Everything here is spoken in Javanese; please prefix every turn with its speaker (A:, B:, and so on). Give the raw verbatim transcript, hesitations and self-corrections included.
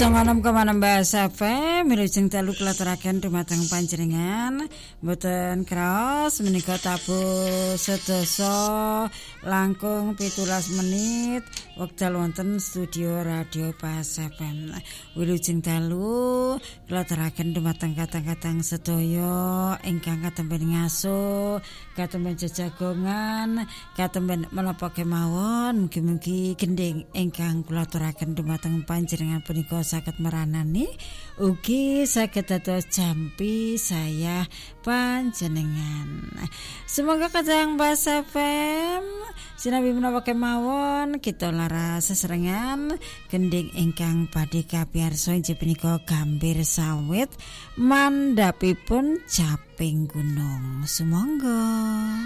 A: Songonom kemana bahasa F M Milujeng dalu kelaturaken dumateng panjenengan mboten kraos menika tabu sedasa langkung pitulas menit wekdal wonten studio radio Bahasa F M. Wilujeng dalu kelaturaken dumateng katang-katang sedaya ingkang katemben ngaso, katemben jejagongan, katemben menapa kemawon mugi-mugi gending ingkang kula aturaken dumateng panjenengan punika saged meranani ugi saged dados jampi saya panjenengan. Semoga kadang Bahasa F M sinabi menapa kemawon kita laras seserengan gending ingkang badhe kapiarsa inggih punika gambir sawit mandhapipun Caping Gunung. Sumangga.